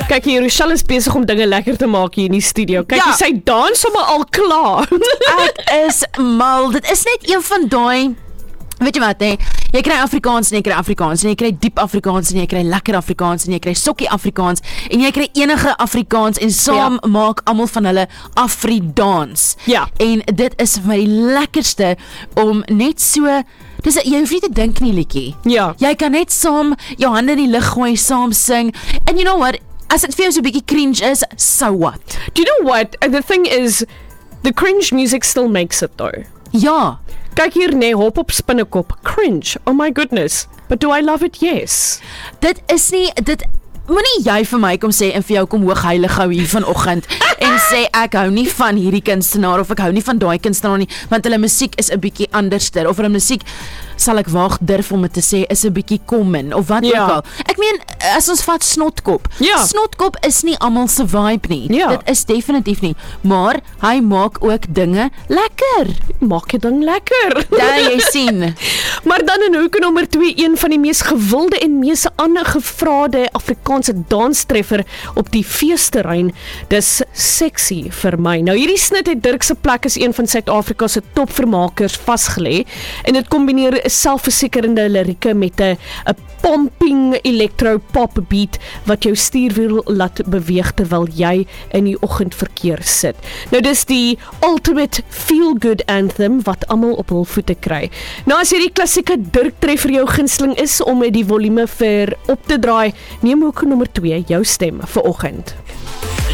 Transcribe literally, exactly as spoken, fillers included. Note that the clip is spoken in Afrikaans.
Kyk hier, Rochelle is besig om dinge lekker te maak hier in die studio. Kyk, Ja. sy dans sommer al klaar. Ek is mal. Dit is net een van daai. Weet jy wat, hè? Jy kry Afrikaans en jy kry Afrikaans en jy kry diep Afrikaans en jy kry lekker Afrikaans en jy kry sokkie Afrikaans en jy kry enige Afrikaans en saam ja. maak almal van hulle Afridans. Ja. En dit is vir my die lekkerste om net so, dis, jy hoef nie te dink nie, liedjie. Ja. Jy kan net saam jou hande in die lug gooi, saam sing. And you know what? As dit vir jou so 'n bietjie cringe is, so what? Do you know what? The thing is, the cringe music still makes it though. Ja. Kyk hier, nee, hop op spinnekop. Cringe. Oh my goodness. But do I love it? Yes. Dit is nie, dit moenie jy vir my kom sê en vir jou kom hoogheilig gou hier vanoggend en sê ek hou nie van hierdie kunstenaar of ek hou nie van daai kunstenaar nie, want hulle musiek is 'n bietjie anderster of hulle musiek sal ek waag durf om dit te sê is 'n bietjie common of wat Ja. ook al. Ek meen as ons vat Snotkop. Ja. Snotkop is nie almal se vibe nie. Ja. Dit is definitief nie, maar hy maak ook dinge lekker. Maak jy ding lekker. Daar jy sien. Maar dan in hoek nommer twee, een van die mees gewilde en mees aangevraagde Afrikaanse danstreffer op die feesterrein. Dis sexy vir my. Nou hierdie snit het Dirk se plek as een van Suid-Afrika se topvermakers vasgelê en dit kombineer 'n selfversekerende lirieke met 'n 'n pumping electro pop beat wat jou stuurwiel laat beweeg terwyl jy in die oggendverkeer sit. Nou dis die ultimate feel good anthem wat almal op hul voete kry. Nou as hierdie klassieke Dirk treffer jou gunsteling is om die volume vir op te draai, neem ook nommer twee jou stem vir oggend.